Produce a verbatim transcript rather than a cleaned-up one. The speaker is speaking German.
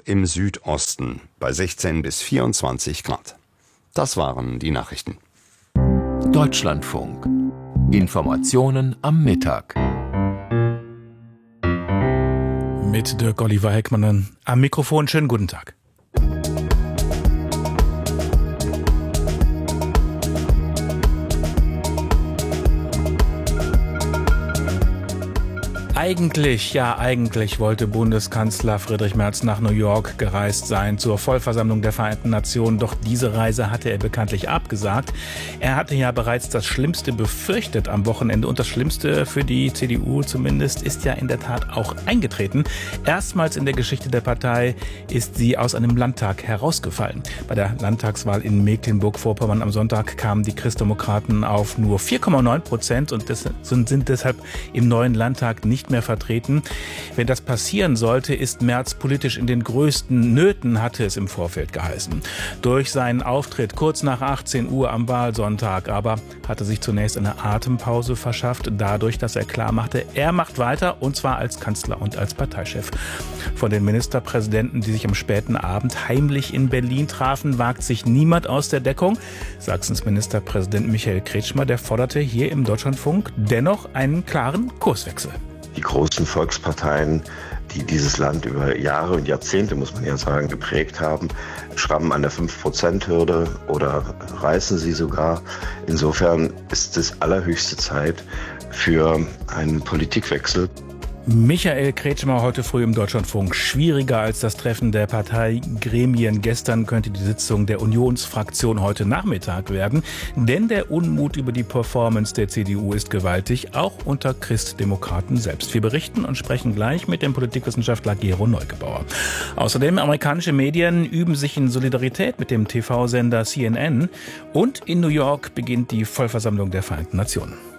im Südosten bei sechzehn bis vierundzwanzig Grad. Das waren die Nachrichten. Deutschlandfunk. Informationen am Mittag. Mit Dirk Oliver Heckmann am Mikrofon. Schönen guten Tag. Eigentlich, ja eigentlich wollte Bundeskanzler Friedrich Merz nach New York gereist sein zur Vollversammlung der Vereinten Nationen. Doch diese Reise hatte er bekanntlich abgesagt. Er hatte ja bereits das Schlimmste befürchtet am Wochenende. Und das Schlimmste für die C D U zumindest ist ja in der Tat auch eingetreten. Erstmals in der Geschichte der Partei ist sie aus einem Landtag herausgefallen. Bei der Landtagswahl in Mecklenburg-Vorpommern am Sonntag kamen die Christdemokraten auf nur vier Komma neun Prozent und sind deshalb im neuen Landtag nicht mehr vertreten. Wenn das passieren sollte, ist Merz politisch in den größten Nöten, hatte es im Vorfeld geheißen. Durch seinen Auftritt kurz nach achtzehn Uhr am Wahlsonntag aber hatte sich zunächst eine Atempause verschafft, dadurch, dass er klar machte, er macht weiter und zwar als Kanzler und als Parteichef. Von den Ministerpräsidenten, die sich am späten Abend heimlich in Berlin trafen, wagt sich niemand aus der Deckung. Sachsens Ministerpräsident Michael Kretschmer, der forderte hier im Deutschlandfunk dennoch einen klaren Kurswechsel. Die großen Volksparteien, die dieses Land über Jahre und Jahrzehnte, muss man ja sagen, geprägt haben, schrammen an der fünf Prozent Hürde oder reißen sie sogar. Insofern ist es allerhöchste Zeit für einen Politikwechsel. Michael Kretschmer heute früh im Deutschlandfunk. Schwieriger als das Treffen der Parteigremien gestern könnte die Sitzung der Unionsfraktion heute Nachmittag werden. Denn der Unmut über die Performance der C D U ist gewaltig, auch unter Christdemokraten selbst. Wir berichten und sprechen gleich mit dem Politikwissenschaftler Gero Neugebauer. Außerdem amerikanische Medien üben sich in Solidarität mit dem T V-Sender C N N. Und in New York beginnt die Vollversammlung der Vereinten Nationen.